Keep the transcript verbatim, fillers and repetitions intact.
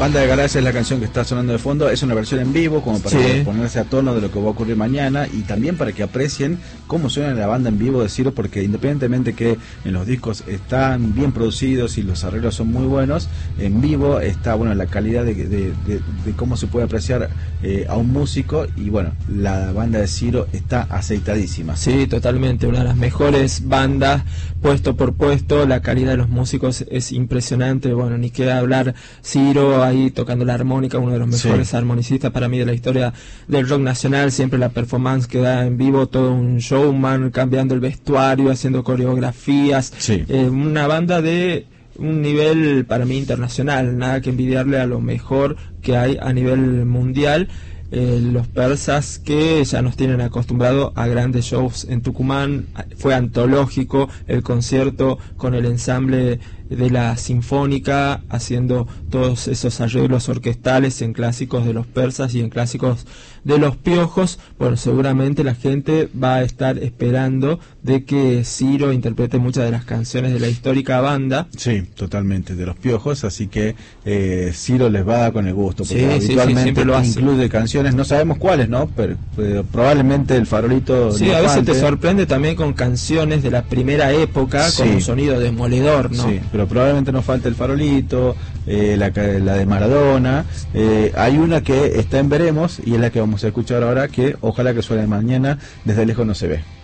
Banda de Galaxia es la canción que está sonando de fondo, es una versión en vivo como para Sí. ponerse a tono de lo que va a ocurrir mañana y también para que aprecien cómo suena la banda en vivo de Ciro, porque independientemente que en los discos están bien producidos y los arreglos son muy buenos, en vivo está bueno la calidad de, de, de, de cómo se puede apreciar eh, a un músico, y bueno, la banda de Ciro está aceitadísima. Sí, totalmente, una de las mejores bandas, puesto por puesto, la calidad de los músicos es impresionante, bueno, ni qué hablar, Ciro ahí tocando la armónica, uno de los mejores sí. armonicistas para mí de la historia del rock nacional, siempre la performance que da en vivo, todo un showman, cambiando el vestuario, haciendo coreografías, sí. eh, una banda de un nivel para mí internacional, nada que envidiarle a lo mejor que hay a nivel mundial. Eh, los persas que ya nos tienen acostumbrado a grandes shows en Tucumán, fue antológico el concierto con el ensamble de la Sinfónica, haciendo todos esos arreglos orquestales en clásicos de los persas y en clásicos de los Piojos. Bueno, seguramente la gente va a estar esperando de que Ciro interprete muchas de las canciones de la histórica banda. Sí, totalmente, de los Piojos, así que eh, Ciro les va a dar con el gusto, porque sí, habitualmente sí, sí, lo hace. Incluye canciones, no sabemos cuáles, ¿no? Pero, pero probablemente el Farolito... Sí, a veces te sorprende también con canciones de la primera época, sí. con un sonido demoledor, ¿no? Sí, pero probablemente nos falte el Farolito, eh, la, la de Maradona, eh, hay una que está en veremos y es la que vamos a escuchar ahora, que ojalá que suene mañana, Desde lejos no se ve.